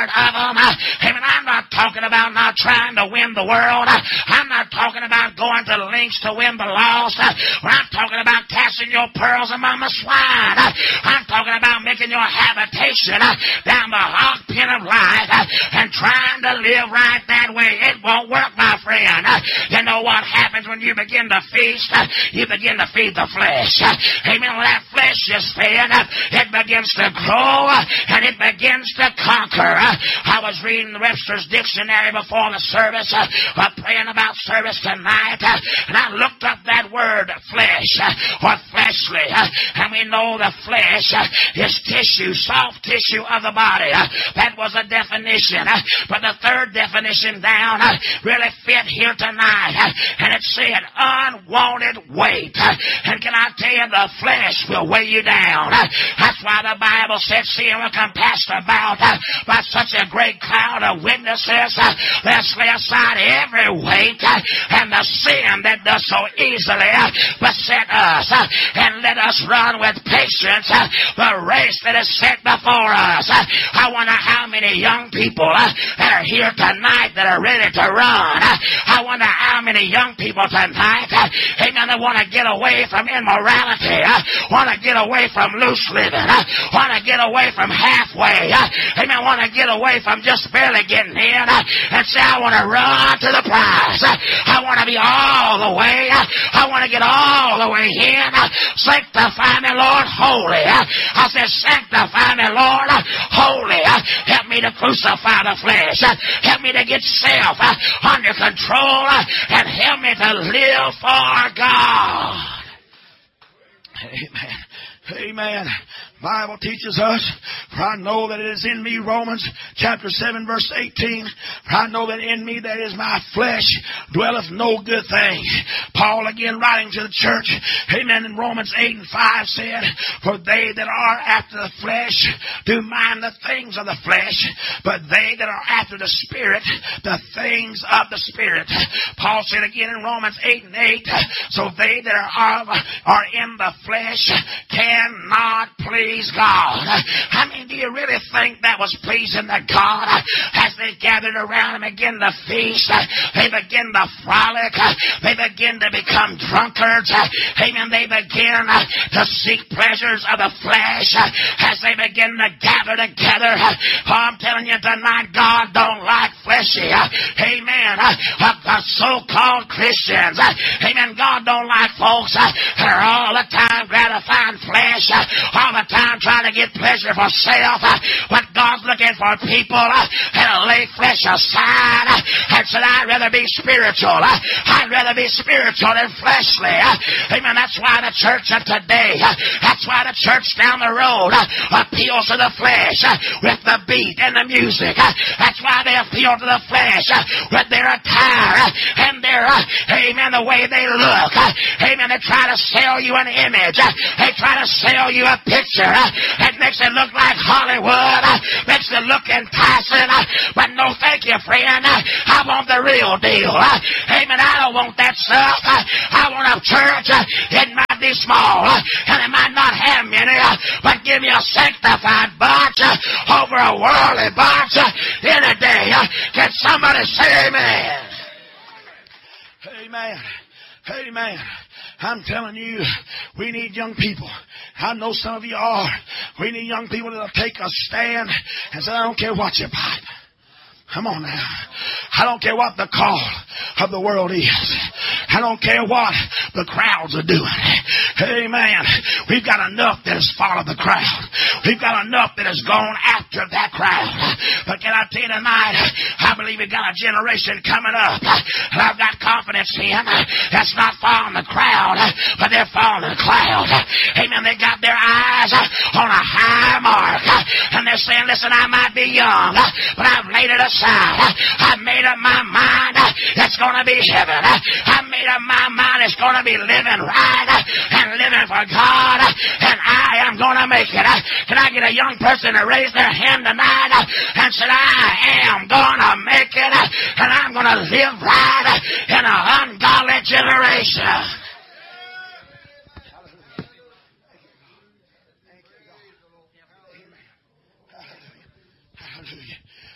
part of them. Amen. I'm not talking about not trying to win the world. I'm not talking about going to lengths to win the lost. I'm talking about casting your pearls among the swine. I'm talking about making your habitation down the hog pen of life and trying to live right that way. It won't work, my friend. You know what happens when you begin to feast? You begin to feed the flesh. Amen. When that flesh is fed, it begins to grow and it begins to conquer. I was reading the Webster's Dictionary before the service, praying about service tonight, and I looked up that word flesh or fleshly, and we know the flesh is tissue, soft tissue of the body. That was a definition, but the third definition down really fit here tonight, and it said unwanted weight. And can I tell you, the flesh will weigh you down. That's why the Bible said, seeing we're compassed about by such a great cloud of witnesses, let's lay aside every weight and the sin that does so easily beset us, and let us run with patience the race that is set before us. I wonder how many young people that are here tonight that are ready to run. I wonder how many young people tonight, amen, that want to get away from immorality, want to get away from loose living, want to get away from halfway, amen, want to get away from just barely getting in and say, I want to run to the prize. I want to be all the way. I want to get all the way in. Sanctify me, Lord, holy. I said, sanctify me, Lord, holy. Help me to crucify the flesh. Help me to get self under control and help me to live for God. Amen. Amen. Bible teaches us, for I know that it is in me, Romans chapter 7 verse 18, for I know that in me, that is my flesh, dwelleth no good thing. Paul again writing to the church, amen, in Romans 8 and 5 said, for they that are after the flesh do mind the things of the flesh, but they that are after the Spirit, the things of the Spirit. Paul said again in Romans 8 and 8, so they that are in the flesh cannot please God. I mean, do you really think that was pleasing to God? As they gathered around and began to feast, they begin to frolic, they begin to become drunkards, amen, they begin to seek pleasures of the flesh as they begin to gather together. Oh, I'm telling you tonight, God don't like fleshy, amen, so-called Christians, amen. God don't like folks that are all the time gratifying flesh, all the time trying to get pleasure for self, but God's looking for people that'll lay flesh aside and said, I'd rather be spiritual. I'd rather be spiritual than fleshly. Amen. That's why the church of today, that's why the church down the road appeals to the flesh with the beat and the music. That's why they appeal to the flesh with their attire and their, amen, the way they look. Amen. They try to sell you an image. They try to sell you a picture. It makes it look like Hollywood. Makes it look enticing. But no, thank you, friend. I want the real deal. Amen. I don't want that stuff. I want a church. It might be small, and it might not have many, but give me a sanctified bunch over a worldly bunch any day. Can somebody say amen? Amen. Amen. I'm telling you, we need young people. I know some of you are. We need young people that'll take a stand and say, I don't care what you buy. Come on now. I don't care what the call of the world is. I don't care what the crowds are doing. Amen. We've got enough that has followed the crowd. We've got enough that has gone after that crowd. But can I tell you tonight, I believe we've got a generation coming up, and I've got confidence in, that's not following the crowd, but they're following the cloud. Amen. They got their eyes on a high mark, and they're saying, listen, I might be young, but I've laid it aside. I've made up my mind it's going to be heaven. I've made up my mind it's going to be living right and living for God, and I am going to make it. Can I get a young person to raise their hand tonight and say, I am going to make it, and I'm going to live right in an ungodly generation.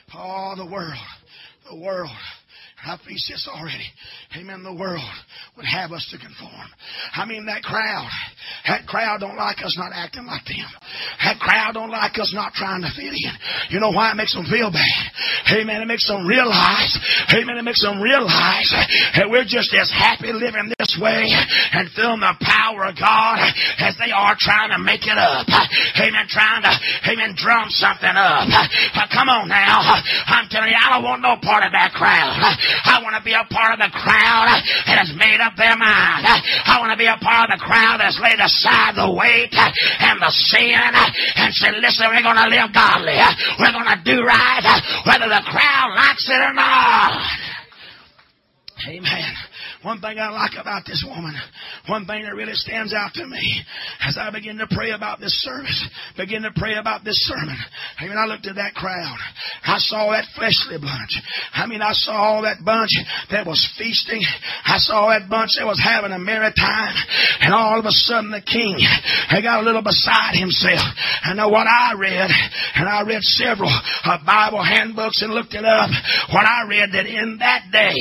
Oh, the world. I preached this already. Amen. The world would have us to conform. I mean, that crowd don't like us not acting like them. That crowd don't like us not trying to fit in. You know why? It makes them feel bad. Amen. It makes them realize. Amen. It makes them realize that we're just as happy living this way and feeling the power of God as they are trying to make it up. Amen. Trying to, drum something up. Come on now. I'm telling you, I don't want no part of that crowd. I want to be a part of the crowd that has made up their mind. I want to be a part of the crowd that's laid aside the weight and the sin and said, listen, we're going to live godly. We're going to do right whether the crowd likes it or not. Amen. One thing I like about this woman, one thing that really stands out to me as I begin to pray about this service, begin to pray about this sermon. I looked at that crowd. I saw that fleshly bunch. I saw all that bunch that was feasting. I saw that bunch that was having a merry time. And all of a sudden the king, he got a little beside himself. I know what I read, and I read several Bible handbooks and looked it up. What I read that in that day,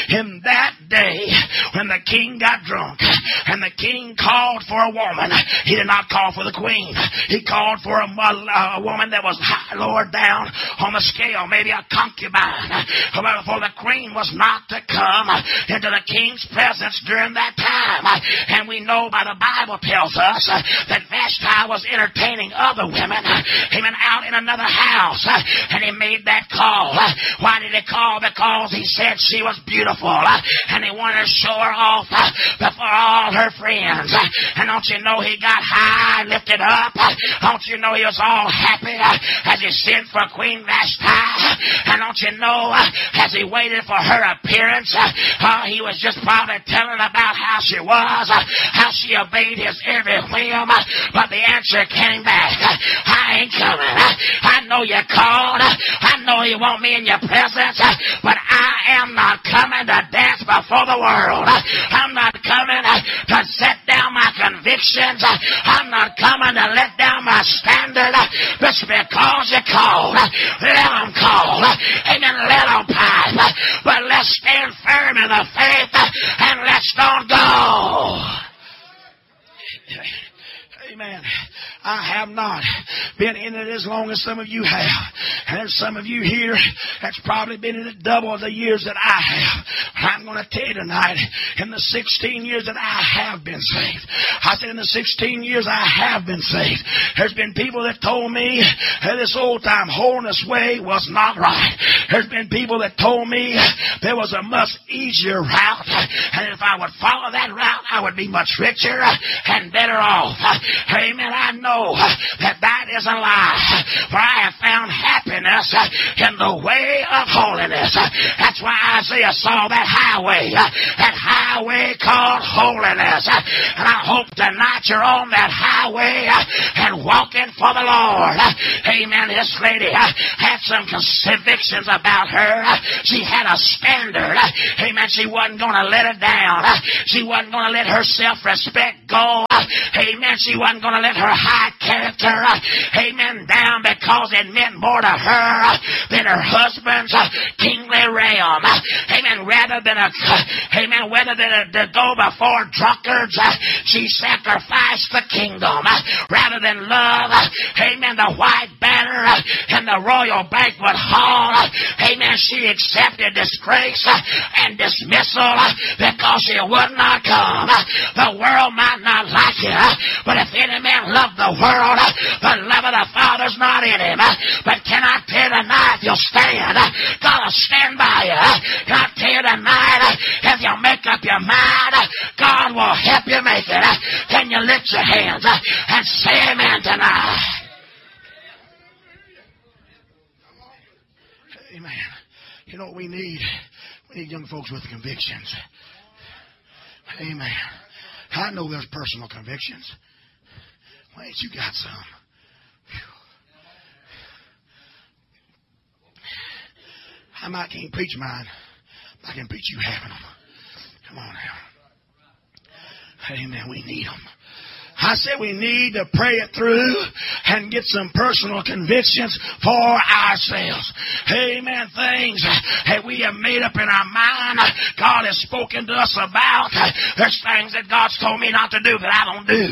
when the king got drunk and the king called for a woman, he did not call for the queen. He called for a woman that was high, lower down on the scale, maybe a concubine. For the queen was not to come into the king's presence during that time. And we know by the Bible tells us that Vashti was entertaining other women, even out in another house. And he made that call. Why did he call? Because he said she was beautiful. And he wanted to show her off before all her friends. And don't you know he got high and lifted up? Don't you know he was all happy as he sent for Queen Vashti? And don't you know as he waited for her appearance, he was just probably telling about how she was, how she obeyed his every whim. But the answer came back. I ain't coming. I know you called. I know you want me in your presence, but I am not coming to dance before the world. I'm not coming to set down my convictions. I'm not coming to let down my standard. Just because you called, let them call. Amen. Let them pipe. But let's stand firm in the faith and let's don't go. Amen. I have not been in it as long as some of you have. And there's some of you here that's probably been in it double the years that I have. I'm going to tell you tonight, in the 16 years that I have been saved, I said in the 16 years I have been saved, there's been people that told me that this old-time holiness way was not right. There's been people that told me there was a much easier route, and if I would follow that route, I would be much richer and better off. Amen. I know that is a lie. For I have found happiness in the way of holiness. That's why Isaiah saw that highway called holiness. And I hope tonight you're on that highway and walking for the Lord. Amen. This lady had some convictions about her. She had a standard. Amen. She wasn't going to let it down. She wasn't going to let her self-respect go. Amen. She wasn't going to let her high character, amen, down because it meant more to her than her husband's kingly realm. Amen. Rather than to go before drunkards, she sacrificed the kingdom. Rather than love, amen, the white banner in the royal banquet hall, amen, she accepted disgrace and dismissal because she would not come. The world might not like it, but if any man love the world, the love of the Father's not in him. But can I tell you tonight, if you'll stand, God will stand by you. Can I tell you tonight, if you'll make up your mind, God will help you make it. Can you lift your hands and say amen tonight? Amen. You know what we need? We need young folks with convictions. Amen. I know there's personal convictions. Why ain't you got some? I might can't preach mine. I can preach you having them. Come on now. Amen. We need them. I said we need to pray it through and get some personal convictions for ourselves. Amen. Things that we have made up in our mind, God has spoken to us about. There's things that God's told me not to do that I don't do.